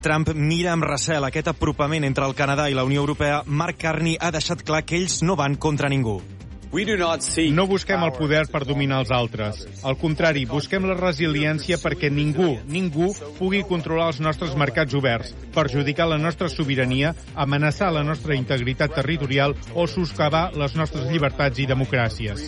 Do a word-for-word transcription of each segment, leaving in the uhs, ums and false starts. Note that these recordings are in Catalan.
Trump mira amb recel aquest apropament entre el Canadà i la Unió Europea. Mark Carney ha deixat clar que ells no van contra ningú. No busquem el poder per dominar els altres. Al contrari, busquem la resiliència perquè ningú, ningú pugui controlar els nostres mercats oberts, perjudicar la nostra sobirania, amenaçar la nostra integritat territorial o soscavar les nostres llibertats i democràcies.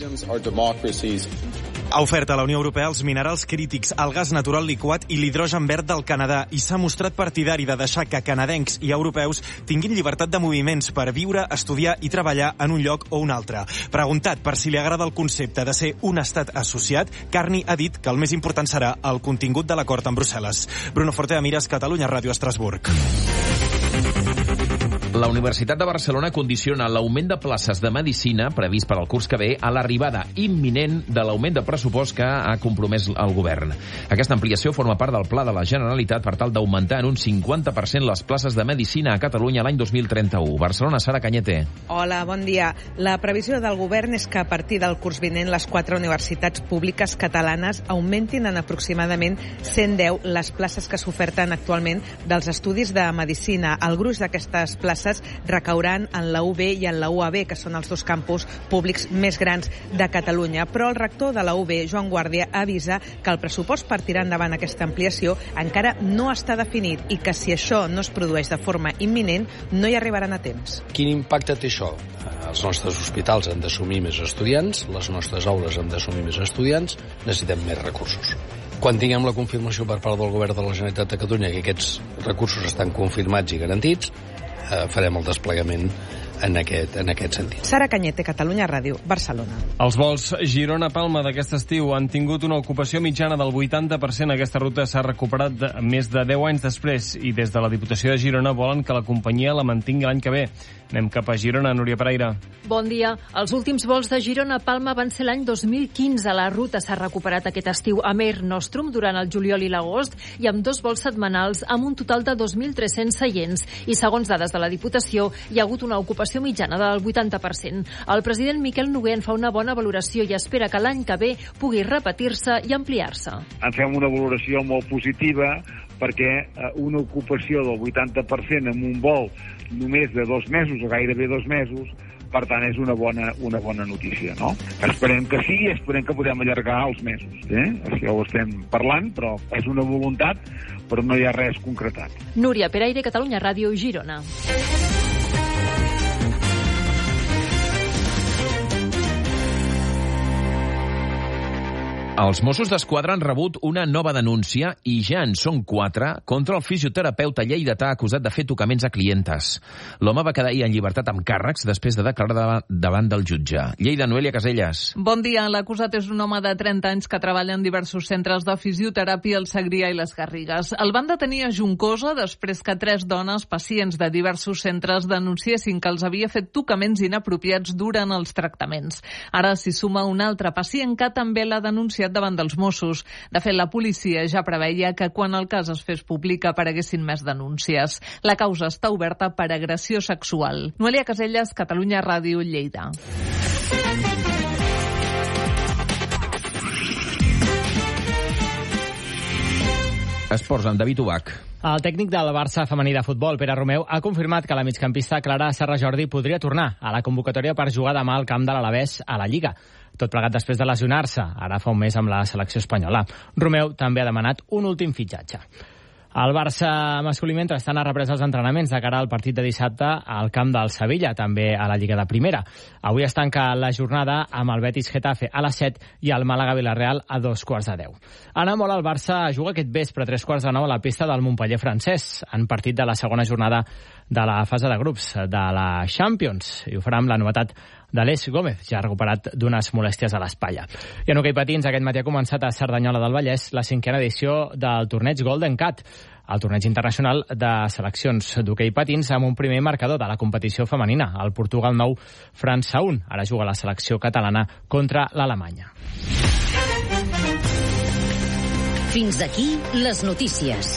Ha ofert a la Unió Europea els minerals crítics, el gas natural liquat i l'hidrogen verd del Canadà i s'ha mostrat partidari de deixar que canadencs i europeus tinguin llibertat de moviments per viure, estudiar i treballar en un lloc o un altre. Preguntat per si li agrada el concepte de ser un estat associat, Carney ha dit que el més important serà el contingut de l'acord amb Brussel·les. Bruno Fortea, Mires, Catalunya Ràdio, Estrasburg. La Universitat de Barcelona condiciona l'augment de places de medicina previst per al curs que ve a l'arribada imminent de l'augment de pressupost que ha compromès el govern. Aquesta ampliació forma part del pla de la Generalitat per tal d'augmentar en un cinquanta per cent les places de medicina a Catalunya l'any dos mil trenta-u. Barcelona, Sara Cañete. Hola, bon dia. La previsió del govern és que a partir del curs vinent les quatre universitats públiques catalanes augmentin en aproximadament cent deu les places que s'oferten actualment dels estudis de medicina. El gruix d'aquestes places recauran en la U B i en la U A B, que són els dos campus públics més grans de Catalunya. Però el rector de la U B, Joan Guàrdia, avisa que el pressupost per tirar endavant aquesta ampliació encara no està definit i que si això no es produeix de forma imminent no hi arribaran a temps. Quin impacte té això? Els nostres hospitals han d'assumir més estudiants, les nostres aules han d'assumir més estudiants, necessitem més recursos. Quan tinguem la confirmació per part del govern de la Generalitat de Catalunya que aquests recursos estan confirmats i garantits, eh, farem el desplegament en aquest, en aquest sentit. Sara Cañete, Catalunya Ràdio, Barcelona. Els vols Girona-Palma d'aquest estiu han tingut una ocupació mitjana del vuitanta per cent. Aquesta ruta s'ha recuperat de, més de deu anys després i des de la Diputació de Girona volen que la companyia la mantingui l'any que ve. Anem cap a Girona, Núria Pereira. Bon dia. Els últims vols de Girona a Palma van ser l'any dos mil quinze. La ruta s'ha recuperat aquest estiu a Air Nostrum durant el juliol i l'agost i amb dos vols setmanals amb un total de dos mil tres-cents seients. I segons dades de la Diputació, hi ha hagut una ocupació mitjana del vuitanta per cent. El president Miquel Noguer en fa una bona valoració i espera que l'any que ve pugui repetir-se i ampliar-se. En fem una valoració molt positiva perquè una ocupació del vuitanta per cent en un vol només de dos mesos o gairebé dos mesos, per tant és una bona, una bona notícia, no? Esperem que sí i esperem que podem allargar els mesos. Eh? Això ho estem parlant, però és una voluntat, però no hi ha res concretat. Núria Pereira, Catalunya Ràdio, Girona. Els Mossos d'Esquadra han rebut una nova denúncia, i ja en són quatre, contra el fisioterapeuta lleidatà acusat de fer tocaments a clientes. L'home va quedar ahir en llibertat amb càrrecs després de declarar davant del jutge. Lleida, Noelia Caselles. Bon dia. L'acusat és un home de trenta anys que treballa en diversos centres de fisioteràpia al Segrià i les Garrigues. El van detenir a Juncosa després que tres dones, pacients de diversos centres, denunciessin que els havia fet tocaments inapropiats durant els tractaments. Ara s'hi suma un altre pacient que també l'ha denunciat davant dels Mossos. De fet, la policia ja preveia que quan el cas es fes públic apareguessin més denúncies. La causa està oberta per agressió sexual. Noelia Caselles, Catalunya Ràdio, Lleida. Esports amb David Ubach. El tècnic del Barça femení de futbol, Pere Romeu, ha confirmat que la migcampista Clara Serra Jordi podria tornar a la convocatòria per jugar demà al camp de l'Alavés a la Lliga. Tot plegat després de lesionar-se, ara fa un mes amb la selecció espanyola. Romeu també ha demanat un últim fitxatge. El Barça masculí, mentrestant, ha reprès els entrenaments de cara al partit de dissabte al camp del Sevilla, també a la Lliga de Primera. Avui es tanca la jornada amb el Betis Getafe a les set i el Màlaga Villarreal a dos quarts de deu. Anar molt al Barça juga aquest vespre a tres quarts de nou a la pista del Montpeller francès, en partit de la segona jornada de la fase de grups de la Champions. I ho farà amb la novetat d'Aleix Gómez, ja recuperat d'unes molèsties a l'espatlla. I en hoquei patins, aquest matí ha començat a Cerdanyola del Vallès la cinquena edició del torneig Golden Cat, el torneig internacional de seleccions d'hoquei patins amb un primer marcador de la competició femenina, el Portugal nou, França un. Ara juga la selecció catalana contra l'Alemanya. Fins aquí les notícies.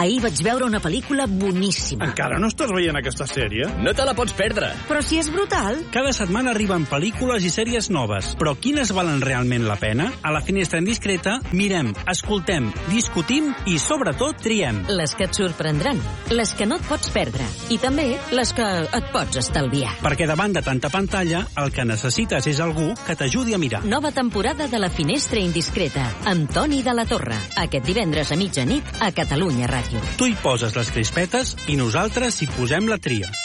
Ahir vaig veure una pel·lícula boníssima. Encara no estàs veient aquesta sèrie? No te la pots perdre. Però si és brutal. Cada setmana arriben pel·lícules i sèries noves. Però quines valen realment la pena? A la Finestra Indiscreta mirem, escoltem, discutim i, sobretot, triem. Les que et sorprendran, les que no et pots perdre i també les que et pots estalviar. Perquè davant de tanta pantalla, el que necessites és algú que t'ajudi a mirar. Nova temporada de la Finestra Indiscreta amb Toni de la Torre. Aquest divendres a mitjanit a Catalunya Ràdio. Tu hi poses les crispetes i nosaltres hi posem la tria.